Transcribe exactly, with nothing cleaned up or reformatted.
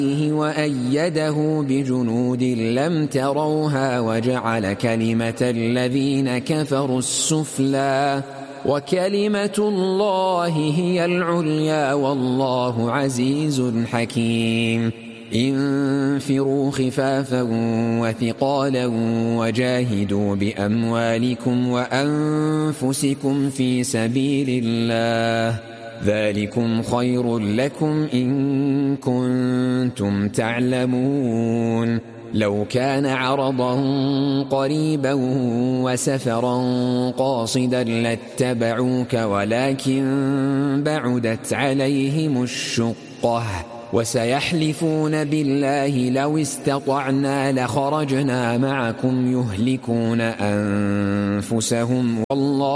وأيده بجنود لم تروها وجعل كلمة الذين كفروا السفلى وكلمة الله هي العليا والله عزيز حكيم. انفروا خفافا وثقالا وجاهدوا بأموالكم وأنفسكم في سبيل الله ذلكم خير لكم إن كنتم تعلمون. لو كان عرضا قريبا وسفرا قاصدا لاتبعوك ولكن بعدت عليهم الشقة وسيحلفون بالله لو استطعنا لخرجنا معكم يهلكون أنفسهم والله